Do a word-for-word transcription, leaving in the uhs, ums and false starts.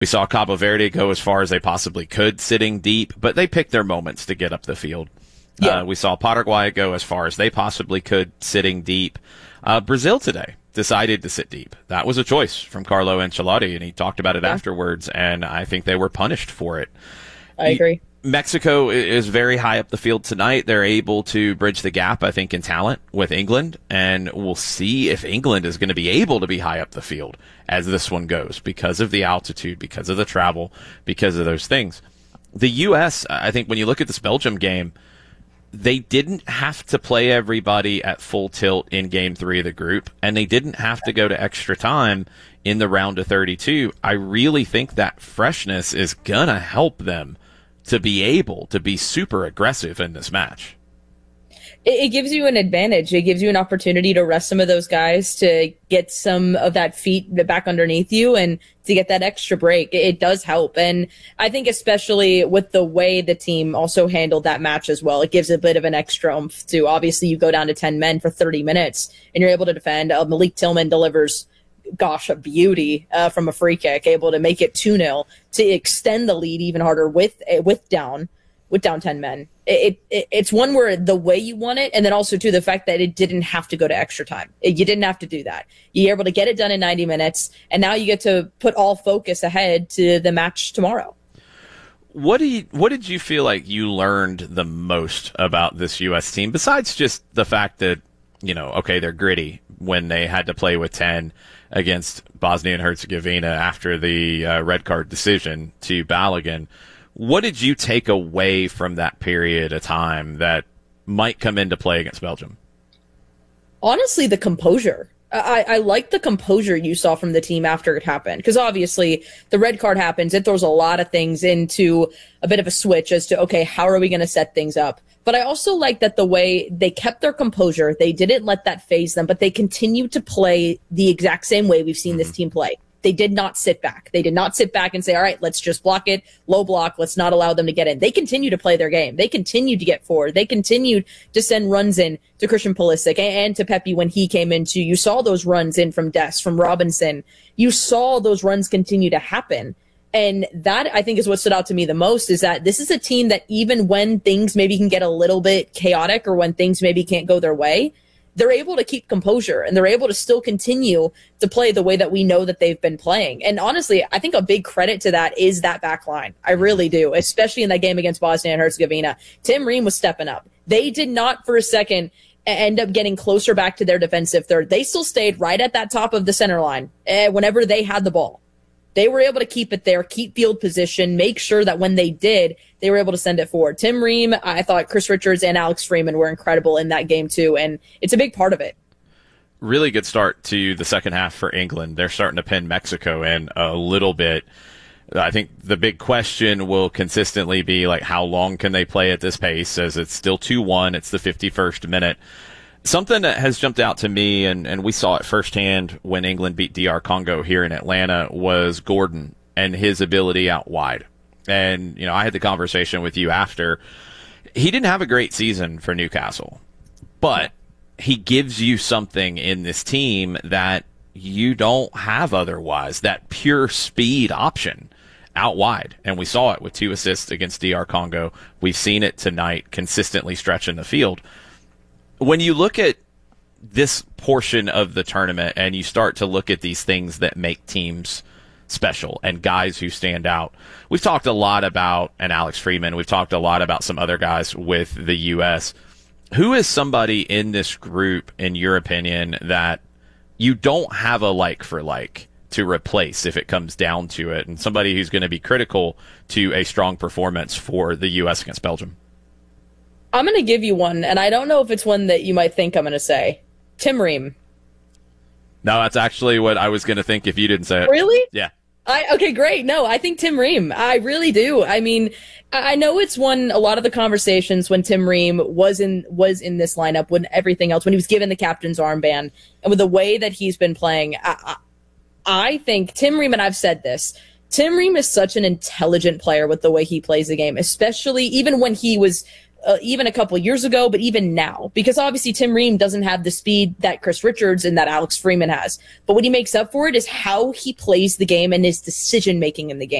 We saw Cabo Verde go as far as they possibly could, sitting deep, but they picked their moments to get up the field. Yeah. Uh, we saw Paraguay go as far as they possibly could, sitting deep. Uh, Brazil today decided to sit deep. That was a choice from Carlo Ancelotti, and he talked about it yeah. afterwards, and I think they were punished for it. I agree. Mexico is very high up the field tonight. They're able to bridge the gap, I think, in talent with England, and we'll see if England is going to be able to be high up the field as this one goes because of the altitude, because of the travel, because of those things. The U S, I think when you look at this Belgium game, they didn't have to play everybody at full tilt in game three of the group, and they didn't have to go to extra time in the round of thirty-two. I really think that freshness is going to help them to be able to be super aggressive in this match. It, it gives you an advantage. It gives you an opportunity to rest some of those guys, to get some of that feet back underneath you, and to get that extra break. It, it does help. And I think especially with the way the team also handled that match as well, it gives a bit of an extra oomph too. Obviously, you go down to ten men for thirty minutes, and you're able to defend. Uh, Malik Tillman delivers gosh, a beauty uh, from a free kick, able to make it two nil to extend the lead even harder with with down with down ten men. It, it It's one where the way you want it, and then also, too, the fact that it didn't have to go to extra time. It, you didn't have to do that. You're able to get it done in ninety minutes, and now you get to put all focus ahead to the match tomorrow. What do you, what did you feel like you learned the most about this U S team, besides just the fact that, you know, okay, they're gritty when they had to play with ten against Bosnia and Herzegovina after the uh, red card decision to Balogun? What did you take away from that period of time that might come into play against Belgium? Honestly, the composure. I, I like the composure you saw from the team after it happened, because obviously the red card happens. It throws a lot of things into a bit of a switch as to, okay, how are we going to set things up? But I also like that the way they kept their composure, they didn't let that phase them, but they continued to play the exact same way we've seen mm-hmm. this team play. They did not sit back. They did not sit back and say, all right, let's just block it, low block, let's not allow them to get in. They continue to play their game. They continue to get forward. They continued to send runs in to Christian Pulisic and to Pepe when he came in too. You saw those runs in from Dest, from Robinson. You saw those runs continue to happen. And that, I think, is what stood out to me the most, is that this is a team that even when things maybe can get a little bit chaotic or when things maybe can't go their way, they're able to keep composure and they're able to still continue to play the way that we know that they've been playing. And honestly, I think a big credit to that is that back line. I really do, especially in that game against Bosnia and Herzegovina. Tim Ream was stepping up. They did not for a second end up getting closer back to their defensive third. They still stayed right at that top of the center line uh, whenever they had the ball. They were able to keep it there, keep field position, make sure that when they did, they were able to send it forward. Tim Ream, I thought Chris Richards and Alex Freeman were incredible in that game too, and it's a big part of it. Really good start to the second half for England. They're starting to pin Mexico in a little bit. I think the big question will consistently be, like, how long can they play at this pace, as it's still two one. It's the fifty-first minute. Something that has jumped out to me, and, and we saw it firsthand when England beat D R Congo here in Atlanta, was Gordon and his ability out wide. And, you know, I had the conversation with you after. He didn't have a great season for Newcastle, but he gives you something in this team that you don't have otherwise, that pure speed option out wide. And we saw it with two assists against D R Congo. We've seen it tonight, consistently stretching the field. When you look at this portion of the tournament and you start to look at these things that make teams special and guys who stand out, we've talked a lot about an Alex Freeman. We've talked a lot about some other guys with the U S. Who is somebody in this group, in your opinion, that you don't have a like for like to replace if it comes down to it, and somebody who's going to be critical to a strong performance for the U S against Belgium? I'm going to give you one, and I don't know if it's one that you might think I'm going to say. Tim Ream. No, that's actually what I was going to think if you didn't say it. Really? Yeah. I Okay, great. No, I think Tim Ream. I really do. I mean, I know it's won a lot of the conversations when Tim Ream was in was in this lineup, when everything else, when he was given the captain's armband, and with the way that he's been playing. I, I, I think Tim Ream, and I've said this, Tim Ream is such an intelligent player with the way he plays the game, especially even when he was uh, even a couple years ago, but even now, because obviously Tim Ream doesn't have the speed that Chris Richards and that Alex Freeman has. But what he makes up for it is how he plays the game and his decision making in the game.